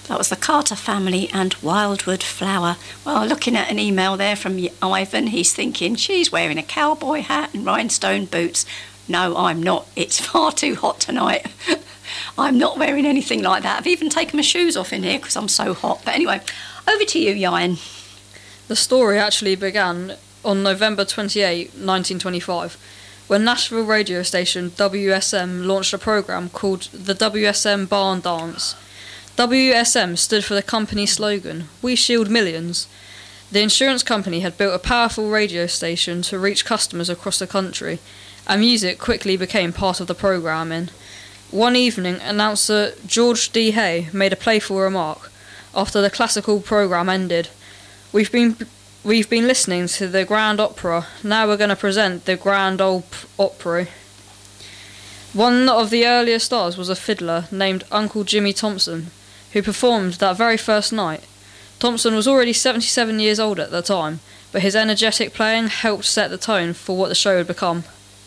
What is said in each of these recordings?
That was the Carter Family and Wildwood Flower. Well, looking at an email there from Ivan, he's thinking, she's wearing a cowboy hat and rhinestone boots. No, I'm not. It's far too hot tonight. I'm not wearing anything like that. I've even taken my shoes off in here because I'm so hot. But anyway, over to you, Ian. The story actually began on November 28, 1925, when Nashville radio station WSM launched a programme called the WSM Barn Dance. WSM stood for the company's slogan, "We Shield Millions." The insurance company had built a powerful radio station to reach customers across the country, and music quickly became part of the programming. One evening, announcer George D. Hay made a playful remark after the classical programme ended. We've been listening to the Grand Opera, now we're going to present the Grand Ole Opry. One of the earlier stars was a fiddler named Uncle Jimmy Thompson, who performed that very first night. Thompson was already 77 years old at the time, but his energetic playing helped set the tone for what the show would become.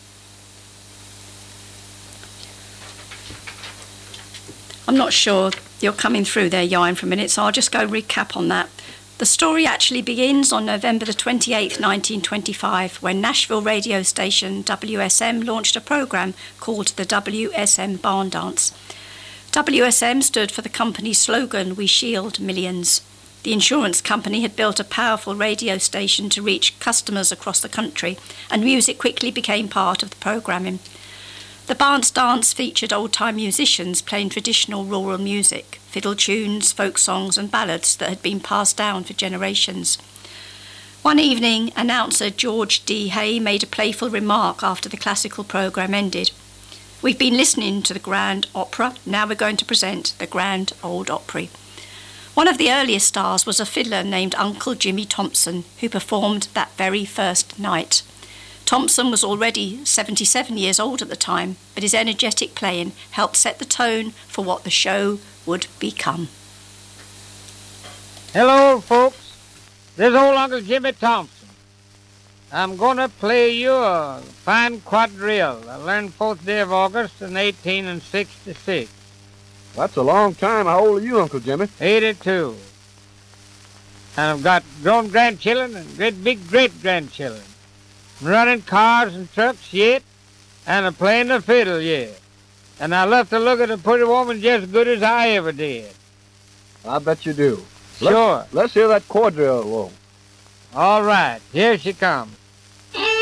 I'm not sure you're coming through there, Ian, for a minute, so I'll just go recap on that. The story actually begins on November the 28th, 1925, when Nashville radio station WSM launched a programme called the WSM Barn Dance. WSM stood for the company's slogan, "We Shield Millions." The insurance company had built a powerful radio station to reach customers across the country, and music quickly became part of the programming. The Barn Dance featured old-time musicians playing traditional rural music, fiddle tunes, folk songs and ballads that had been passed down for generations. One evening, announcer George D. Hay made a playful remark after the classical programme ended. We've been listening to the Grand Opera, now we're going to present the Grand Ole Opry. One of the earliest stars was a fiddler named Uncle Jimmy Thompson, who performed that very first night. Thompson was already 77 years old at the time, but his energetic playing helped set the tone for what the show would become. Hello, folks. This is old Uncle Jimmy Thompson. I'm going to play you a fine quadrille. I learned 4th day of August in 1866. That's a long time. How old are you, Uncle Jimmy? 82. And I've got grown grandchildren and great big great-grandchildren. I'm running cars and trucks yet, and I'm playing the fiddle yet. And I love to look at a pretty woman just as good as I ever did. I bet you do. Sure. Let's hear that quadrille, Whoa. All right, here she comes.